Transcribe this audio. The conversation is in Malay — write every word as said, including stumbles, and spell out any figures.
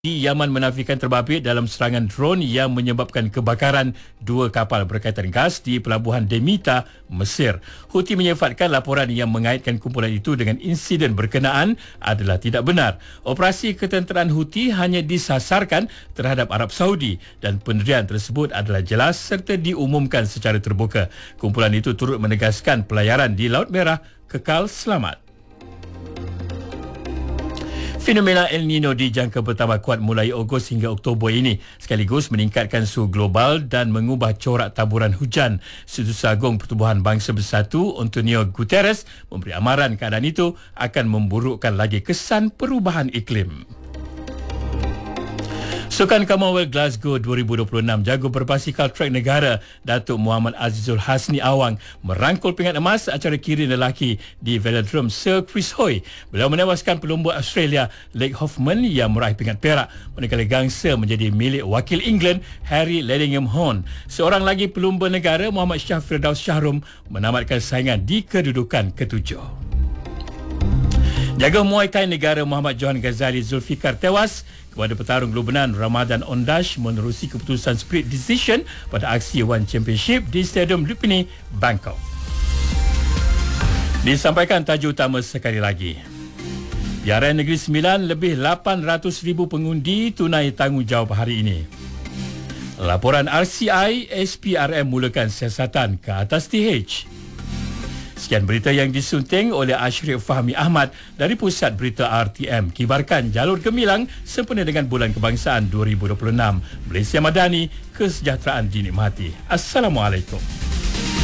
Di Yaman menafikan terbabit dalam serangan drone yang menyebabkan kebakaran dua kapal berkaitan gas di pelabuhan Demita, Mesir. Houthi menyifatkan laporan yang mengaitkan kumpulan itu dengan insiden berkenaan adalah tidak benar. Operasi ketenteraan Houthi hanya disasarkan terhadap Arab Saudi dan pendirian tersebut adalah jelas serta diumumkan secara terbuka. Kumpulan itu turut menegaskan pelayaran di Laut Merah kekal selamat. Fenomena El Nino dijangka bertambah kuat mulai Ogos hingga Oktober ini, sekaligus meningkatkan suhu global dan mengubah corak taburan hujan. Setiausaha Pertubuhan Bangsa Bersatu Antonio Guterres memberi amaran keadaan itu akan memburukkan lagi kesan perubahan iklim. Sukan Commonwealth Glasgow dua ribu dua puluh enam, jago berbasikal trek negara Datuk Muhammad Azizul Hasni Awang merangkul pingat emas acara kirin lelaki di Velodrome Sir Chris Hoy. Beliau menewaskan pelumba Australia Blake Hoffman yang meraih pingat perak, manakala gangsa menjadi milik wakil England Harry Ledingham Horn. Seorang lagi pelumba negara Muhammad Shah Firdaus Shahrum menamatkan saingan di kedudukan ketujuh. Jaga Muay Thai negara Muhammad Johan Ghazali Zulfikar tewas kepada petarung Lubnan Ramadan Ondash menerusi keputusan split decision pada aksi One Championship di Stadium Lumpini, Bangkok. Disampaikan tajuk utama sekali lagi. Biaran Negeri Sembilan lebih lapan ratus ribu pengundi tunai tanggungjawab hari ini. Laporan R C I S P R M mulakan siasatan ke atas T H. Sekian berita yang disunting oleh Ashraf Fahmi Ahmad dari Pusat Berita R T M. Kibarkan jalur gemilang sempena dengan Bulan Kebangsaan dua ribu dua puluh enam. Malaysia Madani, kesejahteraan dinikmati. Assalamualaikum.